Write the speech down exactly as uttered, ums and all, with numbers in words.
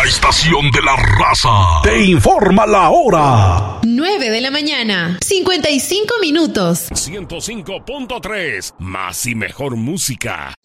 La estación de la raza te informa la hora. nueve de la mañana, cincuenta y cinco minutos. ciento cinco punto tres, más y mejor música.